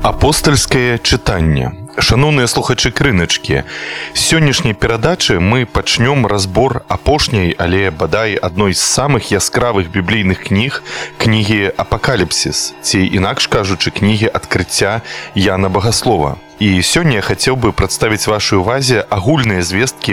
Апостальскае чытанне. Шаноўныя слухачы крыначкі, з сённяшняй перадачы мы пачнём разбор апошняй, але бадай адной з самых яскравых біблійных кніг, кнігі «Апакаліпсіс», ці інакш кажучы, кнігі адкрыцця Яна Багаслова. І сёння я хацеў бы прадставіць вашай увазе агульныя звесткі